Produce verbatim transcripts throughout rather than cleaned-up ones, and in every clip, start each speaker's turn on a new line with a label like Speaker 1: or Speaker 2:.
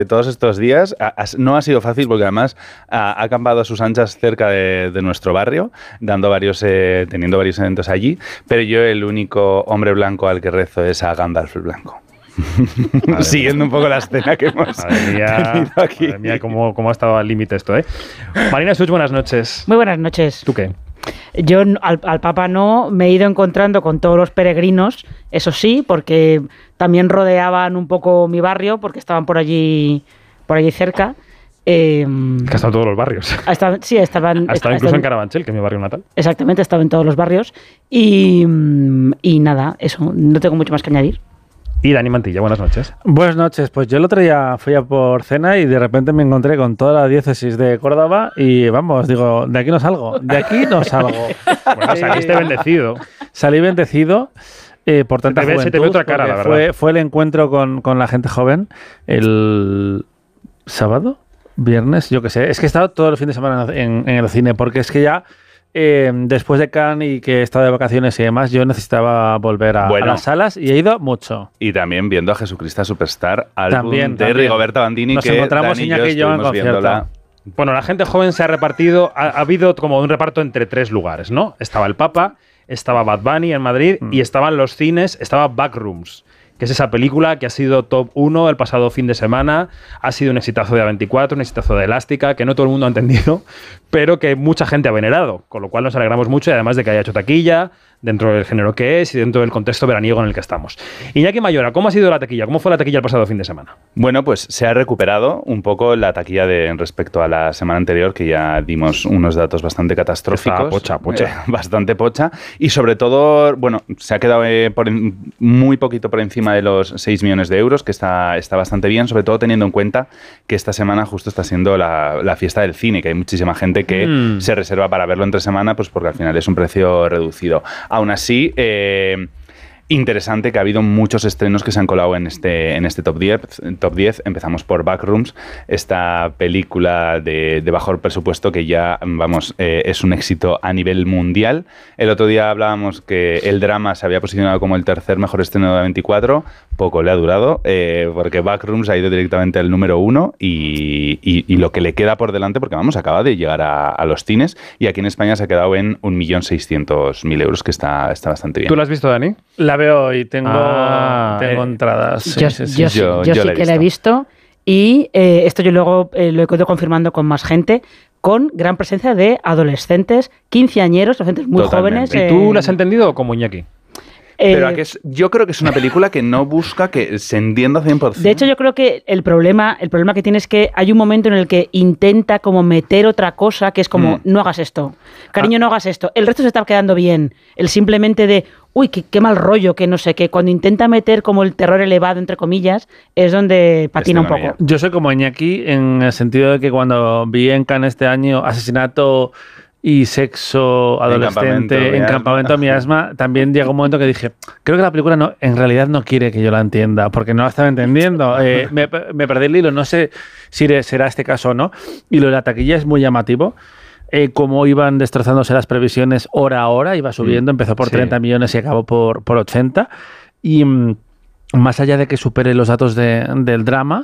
Speaker 1: todos estos días. No ha sido fácil porque además ha acampado a sus anchas cerca de, de nuestro barrio, dando varios, eh, teniendo varios eventos allí, pero yo el único hombre blanco al que rezo es a Gandalf el Blanco. Siguiendo un poco la escena que hemos
Speaker 2: madre mía,
Speaker 1: tenido aquí.
Speaker 2: Madre mía, cómo, cómo ha estado al límite esto, ¿eh? Marina Such, buenas noches.
Speaker 3: Muy buenas noches.
Speaker 2: ¿Tú qué?
Speaker 3: Yo al, al Papa no, me he ido encontrando con todos los peregrinos, eso sí, porque también rodeaban un poco mi barrio, porque estaban por allí, por allí cerca. Eh,
Speaker 2: que ha estado en todos los barrios.
Speaker 3: Hasta, sí, estaban...
Speaker 2: Ha estado incluso en Carabanchel, que es mi barrio natal.
Speaker 3: Exactamente, estaba en todos los barrios. Y, y nada, eso, no tengo mucho más que añadir.
Speaker 2: Y Dani Mantilla, buenas noches.
Speaker 4: Buenas noches, pues yo el otro día fui a por cena y de repente me encontré con toda la diócesis de Córdoba y vamos, digo, de aquí no salgo, de aquí no salgo.
Speaker 2: Bueno, saliste bendecido.
Speaker 4: Salí bendecido eh, por tanta
Speaker 2: se te ve,
Speaker 4: juventud.
Speaker 2: Se te ve otra cara, la verdad.
Speaker 4: Fue, fue el encuentro con, con la gente joven el sábado, viernes, yo qué sé. Es que he estado todo el fin de semana en, en el cine porque es que ya... Eh, después de Cannes y que he estado de vacaciones y demás, yo necesitaba volver a,
Speaker 1: bueno,
Speaker 4: a las salas y he ido mucho.
Speaker 1: Y también viendo a Jesucristo Superstar, álbum
Speaker 4: también,
Speaker 1: de
Speaker 4: también.
Speaker 1: Rigoberta Bandini.
Speaker 4: Nos
Speaker 1: que
Speaker 4: encontramos
Speaker 1: Dani
Speaker 4: Iñaki y yo en concierto.
Speaker 2: Bueno, la gente joven se ha repartido, ha, ha habido como un reparto entre tres lugares, ¿no? Estaba el Papa, estaba Bad Bunny en Madrid mm. y estaban los cines, estaba Backrooms, que es esa película que ha sido top uno el pasado fin de semana, ha sido un exitazo de A veinticuatro, un exitazo de Elástica, que no todo el mundo ha entendido, pero que mucha gente ha venerado, con lo cual nos alegramos mucho y además de que haya hecho taquilla, dentro del género que es y dentro del contexto veraniego en el que estamos. Iñaki Mayora, ¿cómo ha sido la taquilla? ¿Cómo fue la taquilla el pasado fin de semana?
Speaker 1: Bueno, pues se ha recuperado un poco la taquilla de, respecto a la semana anterior, que ya dimos unos datos bastante catastróficos.
Speaker 2: Está pocha, pocha.
Speaker 1: Eh, bastante pocha. Y sobre todo, bueno, se ha quedado eh, por en, muy poquito por encima de los seis millones de euros, que está, está bastante bien, sobre todo teniendo en cuenta que esta semana justo está siendo la, la fiesta del cine, que hay muchísima gente que mm. se reserva para verlo entre semana, pues porque al final es un precio reducido. Aún así, eh, interesante que ha habido muchos estrenos que se han colado en este, en este top diez, top diez. Empezamos por Backrooms, esta película de, de bajo presupuesto que ya, vamos, eh, es un éxito a nivel mundial. El otro día hablábamos que el drama se había posicionado como el tercer mejor estreno de A veinticuatro. Poco le ha durado, eh, porque Backrooms ha ido directamente al número uno y, y, y lo que le queda por delante, porque vamos, acaba de llegar a, a los cines y aquí en España se ha quedado en un millón seiscientos mil euros, que está, está bastante bien.
Speaker 2: ¿Tú la has visto, Dani?
Speaker 4: La veo y tengo,
Speaker 2: ah,
Speaker 4: tengo
Speaker 2: eh,
Speaker 4: entradas. Sí,
Speaker 3: yo,
Speaker 4: sí, sí.
Speaker 3: yo,
Speaker 1: yo,
Speaker 3: yo,
Speaker 1: yo
Speaker 3: sí
Speaker 1: la
Speaker 3: que la he visto y eh, esto yo luego eh, lo he ido confirmando con más gente, con gran presencia de adolescentes, quinceañeros, adolescentes muy
Speaker 1: Totalmente.
Speaker 3: jóvenes.
Speaker 2: ¿Y tú eh, la has entendido como Iñaki?
Speaker 1: Pero eh, es, yo creo que es una película que no busca que se entienda cien por ciento.
Speaker 3: De hecho, yo creo que el problema, el problema que tiene es que hay un momento en el que intenta como meter otra cosa, que es como, mm. no hagas esto, cariño, ah. no hagas esto. El resto se está quedando bien. El simplemente de, uy, qué, qué mal rollo, que no sé qué. Cuando intenta meter como el terror elevado, entre comillas, es donde patina este un poco.
Speaker 4: Yo soy como Iñaki en el sentido de que cuando vi en Cannes este año Asesinato y Sexo Adolescente en Campamento Miasma, también llegó un momento que dije, creo que la película no, en realidad no quiere que yo la entienda, porque no la estaba entendiendo. Eh, me, me perdí el hilo, no sé si será este caso o no. Y lo de la taquilla es muy llamativo. Eh, cómo iban destrozándose las previsiones hora a hora, iba subiendo, empezó por sí. treinta millones y acabó por, por ochenta. Y mm, más allá de que supere los datos de, del drama,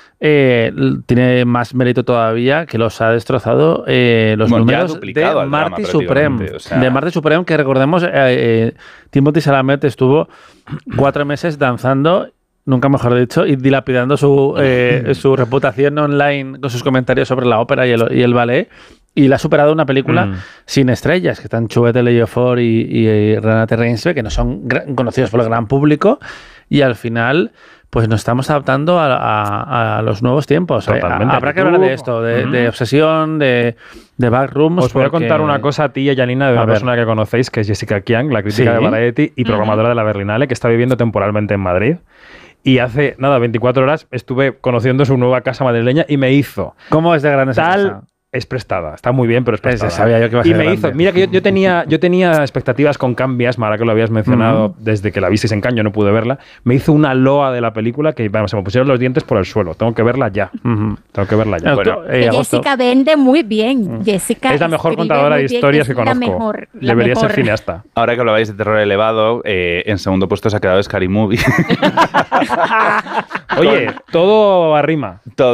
Speaker 4: Eh, tiene más mérito todavía que los ha destrozado eh, los bueno, números de Marty Supreme. O sea... De Marty Supreme, que recordemos, eh, eh, Timothée Chalamet estuvo cuatro meses danzando, nunca mejor dicho, y dilapidando su, eh, su reputación online con sus comentarios sobre la ópera y el, y el ballet. Y la ha superado una película mm. sin estrellas, que están Chiwetel Ejiofor y, y, y Renate Reinsve, que no son conocidos por el gran público, y al final pues nos estamos adaptando a, a, a los nuevos tiempos.
Speaker 2: Totalmente.
Speaker 4: Habrá que hablar de esto, de, mm. de obsesión, de, de backrooms.
Speaker 2: Os voy porque... a contar una cosa a ti y a Janina de una a persona ver. que conocéis, que es Jessica Kiang, la crítica ¿Sí? de Variety y programadora mm. de la Berlinale, que está viviendo temporalmente en Madrid. Y hace, nada, veinticuatro horas estuve conociendo su nueva casa madrileña y me hizo...
Speaker 4: ¿Cómo es de grande esa
Speaker 2: tal,
Speaker 4: casa?
Speaker 2: Es prestada, está muy bien, pero es prestada.
Speaker 4: Ese sabía yo que iba a ser
Speaker 2: y me
Speaker 4: grande.
Speaker 2: hizo, mira que yo, yo, tenía, yo tenía expectativas con Can Miasma, ahora que lo habías mencionado, uh-huh. desde que la visteis en Cannes, yo no pude verla. Me hizo una loa de la película que vamos, se me pusieron los dientes por el suelo. Tengo que verla ya. Uh-huh. Tengo que verla ya.
Speaker 5: Bueno, eh, Jessica vende muy bien. Uh-huh. Jessica
Speaker 2: es la mejor contadora de historias bien, que conozco. La mejor, la Debería mejor. ser cineasta.
Speaker 1: Ahora que hablabais de terror elevado, eh, en segundo puesto se ha quedado Scary Movie.
Speaker 2: Oye, todo arrima.
Speaker 1: Todo